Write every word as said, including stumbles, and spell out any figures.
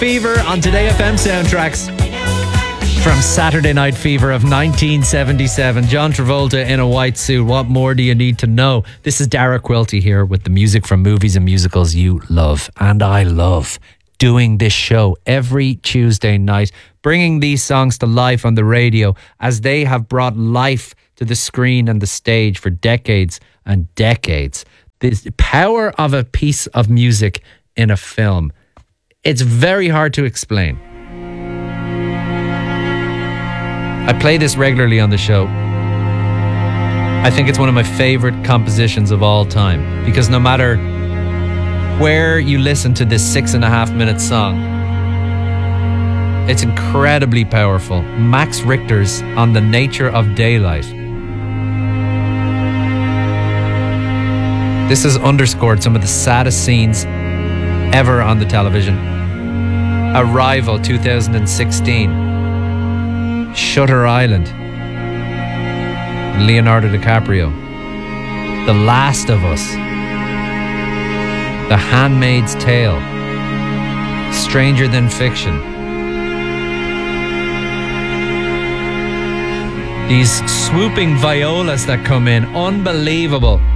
Fever on Today F M soundtracks. From Saturday Night Fever of nineteen seventy-seven, John Travolta in a white suit. What more do you need to know? This is Dara Quilty here with the music from movies and musicals you love. And I love doing this show every Tuesday night, bringing these songs to life on the radio as they have brought life to the screen and the stage for decades and decades. The power of a piece of music in a film, it's very hard to explain. I play this regularly on the show. I think it's one of my favorite compositions of all time, because no matter where you listen to this six and a half minute song, it's incredibly powerful. Max Richter's On the Nature of Daylight. This has underscored some of the saddest scenes ever on the television. Arrival two thousand sixteen. Shutter Island, Leonardo DiCaprio, The Last of Us, The Handmaid's Tale, Stranger Than Fiction. These swooping violas that come in, unbelievable.